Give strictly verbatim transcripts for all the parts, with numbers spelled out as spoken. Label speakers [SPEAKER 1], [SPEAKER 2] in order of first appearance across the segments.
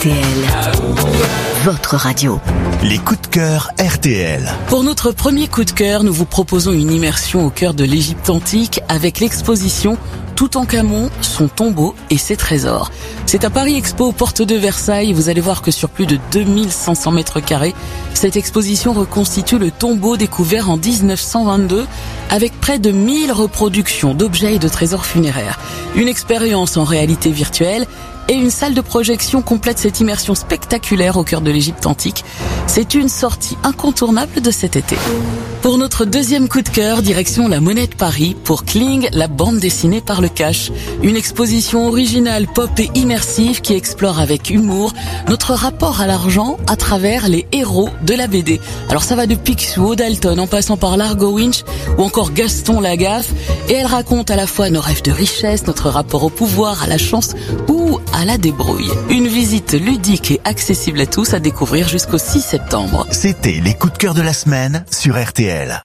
[SPEAKER 1] T L, votre radio.
[SPEAKER 2] Les coups de cœur R T L.
[SPEAKER 3] Pour notre premier coup de cœur, nous vous proposons une immersion au cœur de l'Égypte antique avec l'exposition Toutankhamon, son tombeau et ses trésors. C'est à Paris Expo aux portes de Versailles. Vous allez voir que sur plus de deux mille cinq cents mètres carrés, cette exposition reconstitue le tombeau découvert en dix-neuf cent vingt-deux avec près de mille reproductions d'objets et de trésors funéraires. Une expérience en réalité virtuelle et une salle de projection complète cette immersion spectaculaire au cœur de l'Égypte antique. C'est une sortie incontournable de cet été. Pour notre deuxième coup de cœur, direction la Monnaie de Paris pour Kling, la bande dessinée par le cash. Une exposition originale, pop et immersive qui explore avec humour notre rapport à l'argent à travers les héros de la B D. Alors ça va de Picsou, Dalton, en passant par Largo Winch ou encore Gaston Lagaffe. Et elle raconte à la fois nos rêves de richesse, notre rapport au pouvoir, à la chance ou à la débrouille. Une visite ludique et accessible à tous à découvrir jusqu'au six septembre.
[SPEAKER 2] C'était les coups de cœur de la semaine sur R T L.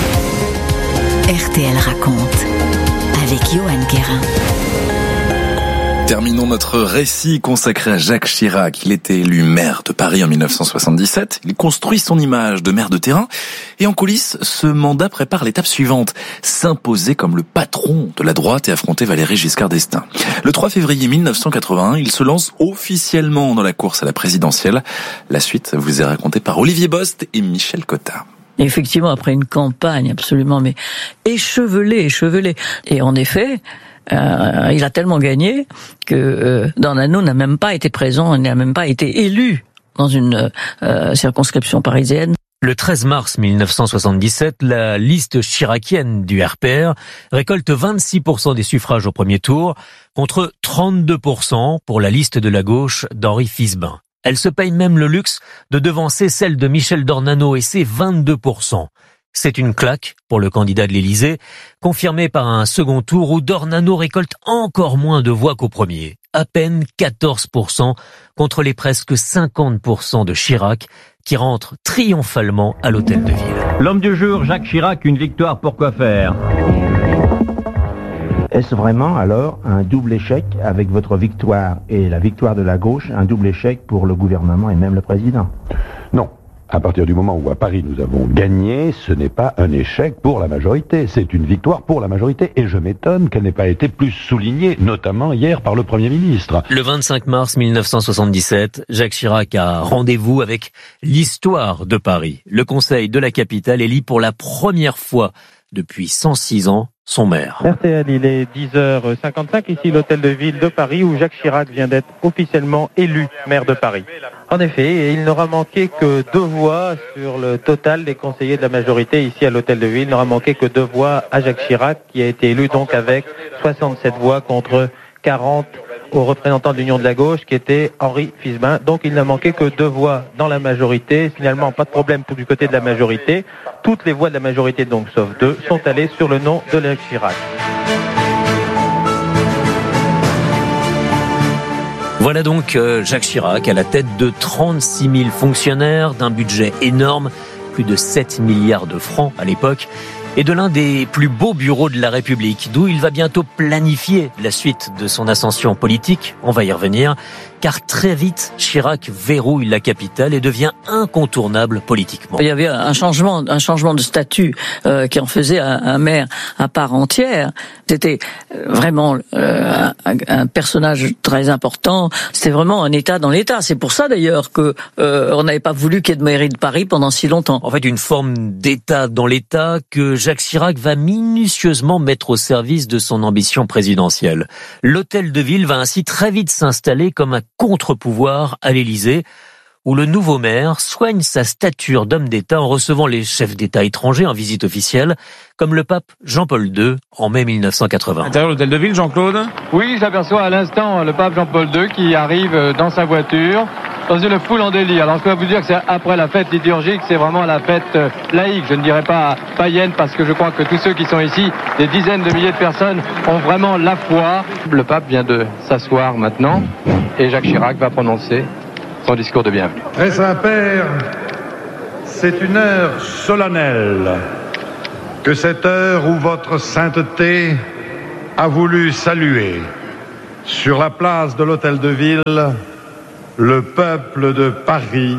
[SPEAKER 1] R T L raconte avec Johan Guérin.
[SPEAKER 4] Terminons notre récit consacré à Jacques Chirac. Il était élu maire de Paris en dix-neuf cent soixante-dix-sept. Il construit son image de maire de terrain. Et en coulisses, ce mandat prépare l'étape suivante. S'imposer comme le patron de la droite et affronter Valéry Giscard d'Estaing. Le trois février mille neuf cent quatre-vingt-un, il se lance officiellement dans la course à la présidentielle. La suite vous est racontée par Olivier Bost et Michel Cotta.
[SPEAKER 5] Effectivement, après une campagne absolument mais échevelée, échevelée. Et en effet, Euh, il a tellement gagné que euh, Dornano n'a même pas été présent, il n'a même pas été élu dans une euh, circonscription parisienne.
[SPEAKER 6] Le treize mars mille neuf cent soixante-dix-sept, la liste chiracienne du R P R récolte vingt-six pour cent des suffrages au premier tour, contre trente-deux pour cent pour la liste de la gauche d'Henri Fisbin. Elle se paye même le luxe de devancer celle de Michel Dornano et c'est vingt-deux pour cent. C'est une claque pour le candidat de l'Élysée, confirmé par un second tour où Dornano récolte encore moins de voix qu'au premier. À peine quatorze pour cent contre les presque cinquante pour cent de Chirac, qui rentre triomphalement à l'Hôtel de Ville.
[SPEAKER 7] L'homme du jour, Jacques Chirac, une victoire pour quoi faire ?
[SPEAKER 8] Est-ce vraiment alors un double échec avec votre victoire et la victoire de la gauche, un double échec pour le gouvernement et même le président ?
[SPEAKER 9] Non. À partir du moment où à Paris nous avons gagné, ce n'est pas un échec pour la majorité, c'est une victoire pour la majorité. Et je m'étonne qu'elle n'ait pas été plus soulignée, notamment hier par le Premier ministre.
[SPEAKER 6] Le vingt-cinq mars mille neuf cent soixante-dix-sept, Jacques Chirac a rendez-vous avec l'histoire de Paris. Le Conseil de la capitale élit pour la première fois depuis cent six ans son maire.
[SPEAKER 10] R T L, il est dix heures cinquante-cinq, ici l'hôtel de ville de Paris où Jacques Chirac vient d'être officiellement élu maire de Paris. En effet, il n'aura manqué que deux voix sur le total des conseillers de la majorité ici à l'hôtel de ville. Il n'aura manqué que deux voix à Jacques Chirac qui a été élu donc avec soixante-sept voix contre quarante au représentant de l'Union de la gauche qui était Henri Fisbin. Donc il n'a manqué que deux voix dans la majorité. Finalement, pas de problème pour du côté de la majorité. Toutes les voix de la majorité, donc sauf deux, sont allées sur le nom de Jacques Chirac.
[SPEAKER 6] Voilà donc Jacques Chirac à la tête de trente-six mille fonctionnaires, d'un budget énorme, plus de sept milliards de francs à l'époque, et de l'un des plus beaux bureaux de la République, d'où il va bientôt planifier la suite de son ascension politique. On va y revenir, car très vite, Chirac verrouille la capitale et devient incontournable politiquement.
[SPEAKER 5] Il y avait un changement, un changement de statut euh, qui en faisait un, un maire à part entière. C'était vraiment euh, un, un personnage très important. C'était vraiment un État dans l'État. C'est pour ça d'ailleurs que euh, on n'avait pas voulu qu'il y ait de mairie de Paris pendant si longtemps.
[SPEAKER 6] En fait, une forme d'État dans l'État que Jacques Chirac va minutieusement mettre au service de son ambition présidentielle. L'hôtel de ville va ainsi très vite s'installer comme un contre-pouvoir à l'Élysée, où le nouveau maire soigne sa stature d'homme d'État en recevant les chefs d'État étrangers en visite officielle, comme le pape Jean-Paul deux en mai mille neuf cent quatre-vingts.
[SPEAKER 7] À l'intérieur de l'hôtel de ville, Jean-Claude ?
[SPEAKER 11] Oui, j'aperçois à l'instant le pape Jean-Paul deux qui arrive dans sa voiture, dans une foule en délire. Alors je peux vous dire que c'est après la fête liturgique, c'est vraiment la fête laïque, je ne dirais pas païenne, parce que je crois que tous ceux qui sont ici, des dizaines de milliers de personnes, ont vraiment la foi. Le pape vient de s'asseoir maintenant, et Jacques Chirac va prononcer son discours de bienvenue.
[SPEAKER 12] Très Saint-Père, c'est une heure solennelle, que cette heure où votre sainteté a voulu saluer sur la place de l'hôtel de ville le peuple de Paris,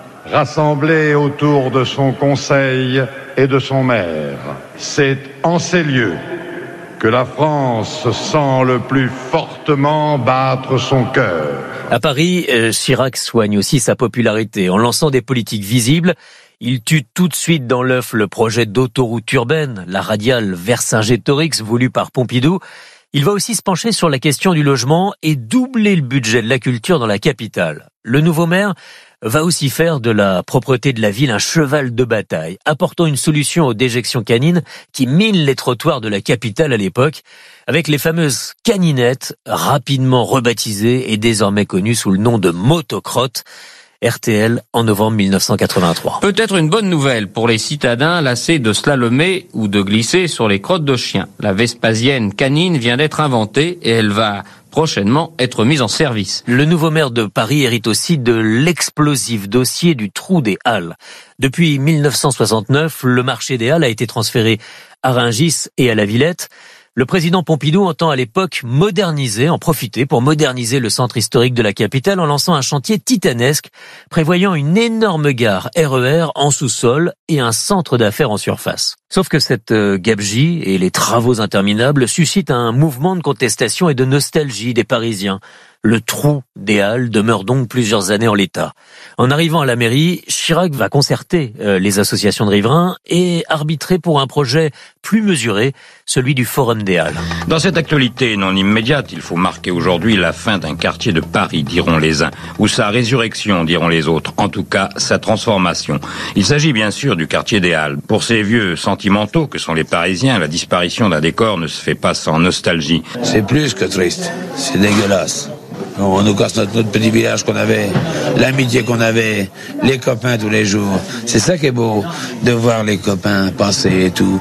[SPEAKER 12] rassemblé autour de son conseil et de son maire. C'est en ces lieux que la France sent le plus fortement battre son cœur.
[SPEAKER 6] À Paris, Chirac soigne aussi sa popularité en lançant des politiques visibles. Il tue tout de suite dans l'œuf le projet d'autoroute urbaine, la radiale Vercingétorix voulue par Pompidou. Il va aussi se pencher sur la question du logement et doubler le budget de la culture dans la capitale. Le nouveau maire va aussi faire de la propreté de la ville un cheval de bataille, apportant une solution aux déjections canines qui minent les trottoirs de la capitale à l'époque, avec les fameuses caninettes, rapidement rebaptisées et désormais connues sous le nom de motocrottes. R T L en novembre mille neuf cent quatre-vingt-trois.
[SPEAKER 13] Peut-être une bonne nouvelle pour les citadins lassés de slalomer ou de glisser sur les crottes de chiens. La Vespasienne canine vient d'être inventée et elle va prochainement être mise en service.
[SPEAKER 6] Le nouveau maire de Paris hérite aussi de l'explosif dossier du trou des Halles. Depuis mille neuf cent soixante-neuf, le marché des Halles a été transféré à Rungis et à la Villette. Le président Pompidou entend à l'époque moderniser, en profiter pour moderniser le centre historique de la capitale en lançant un chantier titanesque, prévoyant une énorme gare R E R en sous-sol et un centre d'affaires en surface. Sauf que cette gabegie et les travaux interminables suscitent un mouvement de contestation et de nostalgie des Parisiens. Le trou des Halles demeure donc plusieurs années en l'état. En arrivant à la mairie, Chirac va concerter euh, les associations de riverains et arbitrer pour un projet plus mesuré, celui du Forum des Halles.
[SPEAKER 14] Dans cette actualité non immédiate, il faut marquer aujourd'hui la fin d'un quartier de Paris, diront les uns, ou sa résurrection, diront les autres, en tout cas sa transformation. Il s'agit bien sûr du quartier des Halles. Pour ces vieux sentimentaux que sont les Parisiens, la disparition d'un décor ne se fait pas sans nostalgie.
[SPEAKER 15] C'est plus que triste, c'est dégueulasse. On nous casse notre, notre petit village qu'on avait, l'amitié qu'on avait, les copains tous les jours. C'est ça qui est beau, de voir les copains passer et tout.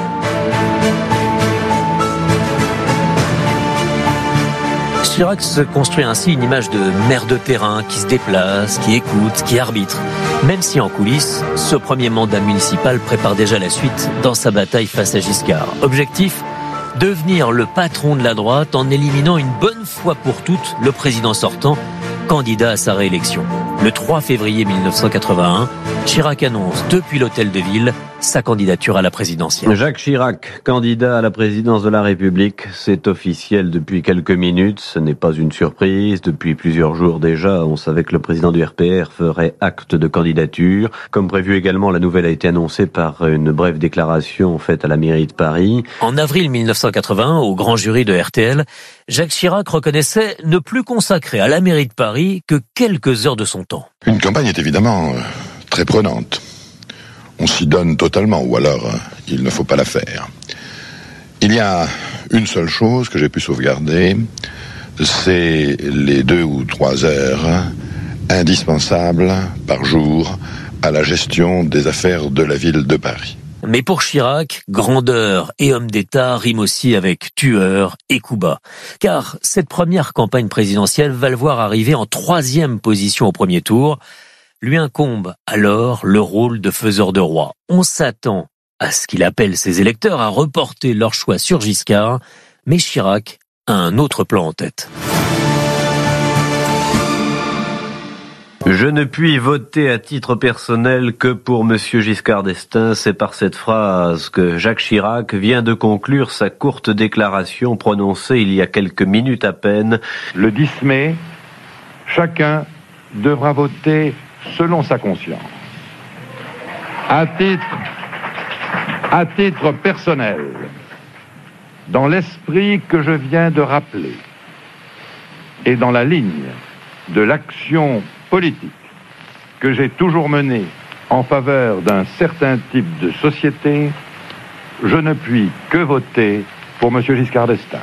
[SPEAKER 6] Chirac se construit ainsi une image de maire de terrain qui se déplace, qui écoute, qui arbitre. Même si en coulisses, ce premier mandat municipal prépare déjà la suite dans sa bataille face à Giscard. Objectif : devenir le patron de la droite en éliminant une bonne fois pour toutes le président sortant, candidat à sa réélection. Le trois février mille neuf cent quatre-vingt-un, Chirac annonce depuis l'hôtel de ville sa candidature à la présidentielle.
[SPEAKER 7] Jacques Chirac, candidat à la présidence de la République, c'est officiel depuis quelques minutes, ce n'est pas une surprise. Depuis plusieurs jours déjà, on savait que le président du R P R ferait acte de candidature. Comme prévu également, la nouvelle a été annoncée par une brève déclaration faite à la mairie de Paris.
[SPEAKER 6] En avril mille neuf cent quatre-vingt-un, au grand jury de R T L, Jacques Chirac reconnaissait ne plus consacrer à la mairie de Paris que quelques heures de son temps.
[SPEAKER 16] Une campagne est évidemment euh, très prenante. On s'y donne totalement, ou alors euh, il ne faut pas la faire. Il y a une seule chose que j'ai pu sauvegarder, c'est les deux ou trois heures indispensables par jour à la gestion des affaires de la ville de Paris.
[SPEAKER 6] Mais pour Chirac, grandeur et homme d'État riment aussi avec tueur et coup bas. Car cette première campagne présidentielle va le voir arriver en troisième position au premier tour. Lui incombe alors le rôle de faiseur de roi. On s'attend à ce qu'il appelle ses électeurs à reporter leur choix sur Giscard, mais Chirac a un autre plan en tête.
[SPEAKER 7] Je ne puis voter à titre personnel que pour Monsieur Giscard d'Estaing. C'est par cette phrase que Jacques Chirac vient de conclure sa courte déclaration prononcée il y a quelques minutes à peine.
[SPEAKER 12] Le dix mai, chacun devra voter selon sa conscience. À titre, à titre personnel, dans l'esprit que je viens de rappeler et dans la ligne de l'action politique que j'ai toujours menée en faveur d'un certain type de société, je ne puis que voter pour M. Giscard d'Estaing.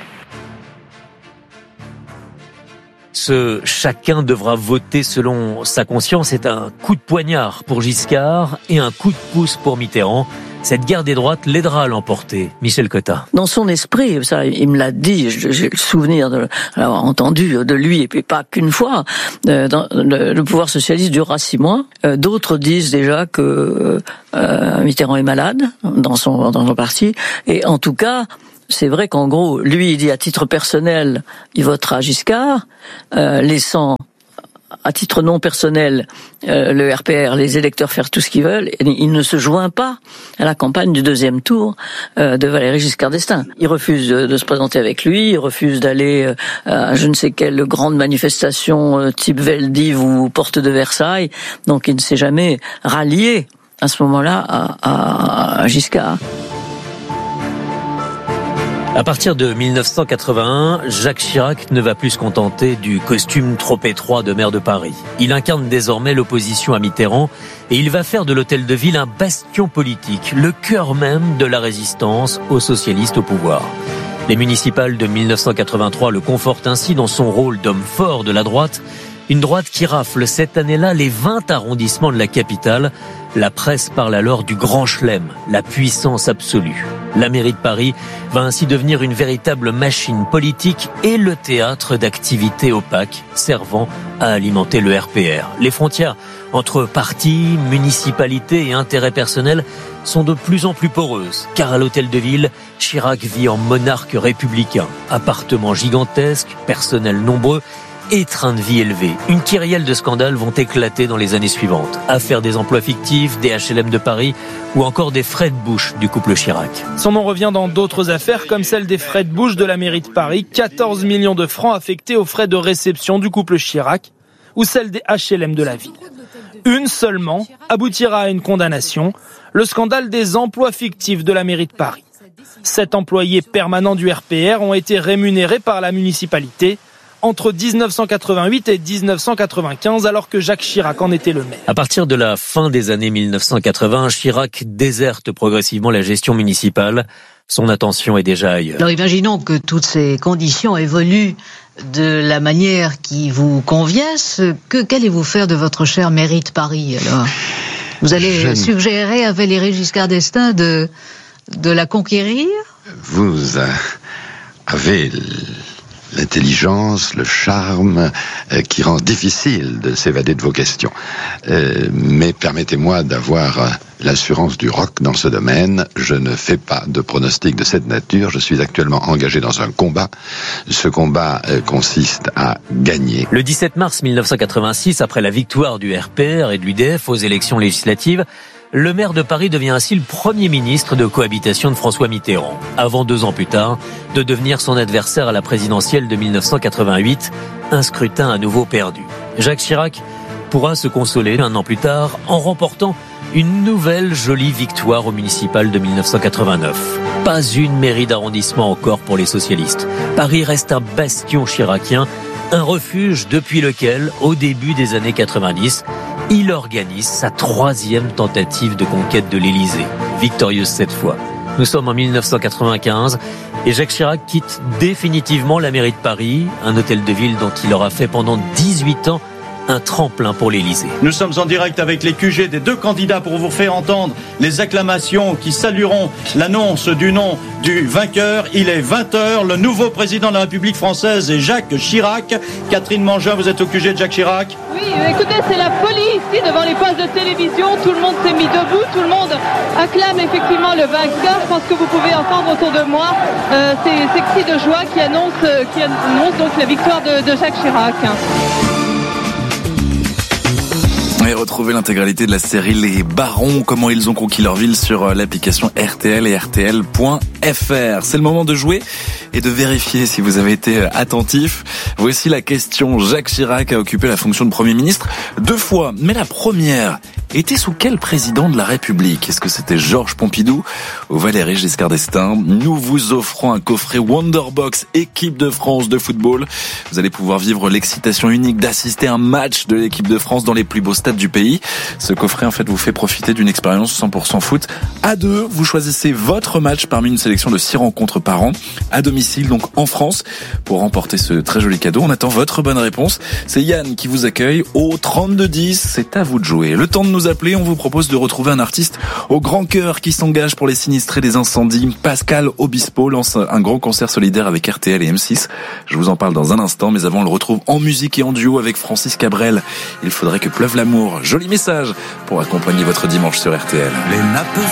[SPEAKER 6] Ce chacun devra voter selon sa conscience est un coup de poignard pour Giscard et un coup de pouce pour Mitterrand. Cette guerre des droites l'aidera à l'emporter. Michel Cotta.
[SPEAKER 5] Dans son esprit, ça, il me l'a dit, j'ai le souvenir de l'avoir entendu de lui, et puis pas qu'une fois, euh, dans, le, le pouvoir socialiste durera six mois. Euh, d'autres disent déjà que euh, Mitterrand est malade dans son, dans son parti, et en tout cas, c'est vrai qu'en gros, lui, il dit à titre personnel, il votera Giscard, euh, laissant à titre non personnel, euh, le R P R, les électeurs faire tout ce qu'ils veulent, il ne se joint pas à la campagne du deuxième tour euh, de Valéry Giscard d'Estaing. Il refuse de, de se présenter avec lui, il refuse d'aller euh, à je ne sais quelle grande manifestation euh, type Veldiv ou Porte de Versailles, donc il ne s'est jamais rallié à ce moment-là à, à, à Giscard.
[SPEAKER 6] À partir de mille neuf cent quatre-vingt-un, Jacques Chirac ne va plus se contenter du costume trop étroit de maire de Paris. Il incarne désormais l'opposition à Mitterrand et il va faire de l'Hôtel de Ville un bastion politique, le cœur même de la résistance aux socialistes au pouvoir. Les municipales de mille neuf cent quatre-vingt-trois le confortent ainsi dans son rôle d'homme fort de la droite, une droite qui rafle cette année-là les vingt arrondissements de la capitale. La presse parle alors du grand chelem, la puissance absolue. La mairie de Paris va ainsi devenir une véritable machine politique et le théâtre d'activités opaques servant à alimenter le R P R. Les frontières entre partis, municipalités et intérêts personnels sont de plus en plus poreuses, car à l'Hôtel de Ville, Chirac vit en monarque républicain. Appartements gigantesques, personnel nombreux et train de vie élevé. Une kyrielle de scandales vont éclater dans les années suivantes. Affaire des emplois fictifs, des H L M de Paris ou encore des frais de bouche du couple Chirac.
[SPEAKER 17] Son nom revient dans d'autres affaires comme celle des frais de bouche de la mairie de Paris, quatorze millions de francs affectés aux frais de réception du couple Chirac, ou celle des H L M de la ville. Une seulement aboutira à une condamnation, le scandale des emplois fictifs de la mairie de Paris. Sept employés permanents du R P R ont été rémunérés par la municipalité entre dix-neuf cent quatre-vingt-huit et dix-neuf cent quatre-vingt-quinze, alors que Jacques Chirac en était le maire.
[SPEAKER 6] À partir de la fin des années mille neuf cent quatre-vingts, Chirac déserte progressivement la gestion municipale. Son attention est déjà ailleurs.
[SPEAKER 18] Alors imaginons que toutes ces conditions évoluent de la manière qui vous convient. Ce que qu'allez-vous faire de votre chère mairie de Paris alors ? Vous allez Je... suggérer à Valéry Giscard d'Estaing de, de la conquérir ?
[SPEAKER 16] Vous euh, avez l'intelligence, le charme euh, qui rend difficile de s'évader de vos questions. Euh, mais permettez-moi d'avoir euh, l'assurance du roc dans ce domaine. Je ne fais pas de pronostic de cette nature. Je suis actuellement engagé dans un combat. Ce combat euh, consiste à gagner.
[SPEAKER 6] Le dix-sept mars mille neuf cent quatre-vingt-six, après la victoire du R P R et de l'U D F aux élections législatives, le maire de Paris devient ainsi le premier ministre de cohabitation de François Mitterrand, avant deux ans plus tard de devenir son adversaire à la présidentielle de mille neuf cent quatre-vingt-huit, un scrutin à nouveau perdu. Jacques Chirac pourra se consoler un an plus tard en remportant une nouvelle jolie victoire au municipal de mille neuf cent quatre-vingt-neuf. Pas une mairie d'arrondissement encore pour les socialistes. Paris reste un bastion chiracien, un refuge depuis lequel, au début des années quatre-vingt-dix, il organise sa troisième tentative de conquête de l'Élysée, victorieuse cette fois. Nous sommes en mille neuf cent quatre-vingt-quinze et Jacques Chirac quitte définitivement la mairie de Paris, un hôtel de ville dont il aura fait pendant dix-huit ans un tremplin pour l'Élysée.
[SPEAKER 19] Nous sommes en direct avec les Q G des deux candidats pour vous faire entendre les acclamations qui salueront l'annonce du nom du vainqueur. Il est vingt heures, le nouveau président de la République française est Jacques Chirac. Catherine Mangin, vous êtes au Q G de Jacques Chirac.
[SPEAKER 20] Oui, écoutez, c'est la folie ici devant les postes de télévision. Tout le monde s'est mis debout, tout le monde acclame effectivement le vainqueur. Je pense que vous pouvez entendre autour de moi euh, ces, ces cris de joie qui annoncent, qui annoncent donc la victoire de, de Jacques Chirac.
[SPEAKER 4] Et retrouvez l'intégralité de la série Les Barons, comment ils ont conquis leur ville sur l'application R T L et R T L point F R. C'est le moment de jouer et de vérifier si vous avez été attentif. Voici la question. Jacques Chirac a occupé la fonction de Premier ministre deux fois, mais la première était sous quel président de la République ? Est-ce que c'était Georges Pompidou ou Valéry Giscard d'Estaing ? Nous vous offrons un coffret Wonderbox équipe de France de football. Vous allez pouvoir vivre l'excitation unique d'assister à un match de l'équipe de France dans les plus beaux stades du pays. Ce coffret, en fait, vous fait profiter d'une expérience cent pour cent foot. À deux, vous choisissez votre match parmi une sélection de six rencontres par an, à domicile, donc en France, pour remporter ce très joli cadeau. On attend votre bonne réponse. C'est Yann qui vous accueille au trente-deux dix. C'est à vous de jouer. Le temps de nous appeler, on vous propose de retrouver un artiste au grand cœur qui s'engage pour les sinistrés des incendies. Pascal Obispo lance un grand concert solidaire avec R T L et M six. Je vous en parle dans un instant, mais avant on le retrouve en musique et en duo avec Francis Cabrel. Il faudrait que pleuve l'amour. Joli message pour accompagner votre dimanche sur R T L.
[SPEAKER 21] Les nappes